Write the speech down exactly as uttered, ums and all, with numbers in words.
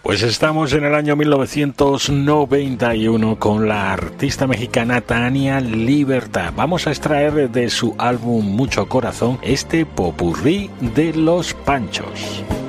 Pues estamos en el año mil novecientos noventa y uno con la artista mexicana Tania Libertad. Vamos a extraer de su álbum Mucho Corazón este popurrí de Los Panchos.